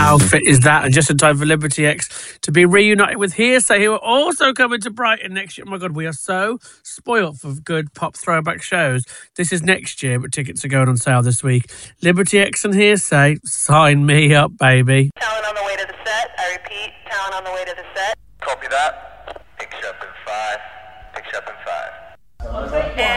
How fit is that? And just in time for Liberty X to be reunited with Hearsay, who are also coming to Brighton next year. Oh my God, we are so spoilt for good pop throwback shows. This is next year, but tickets are going on sale this week. Liberty X and Hearsay, sign me up, baby. Talent on the way to the set. I repeat, talent on the way to the set. Copy that. Picture up in 5. Picture up in 5.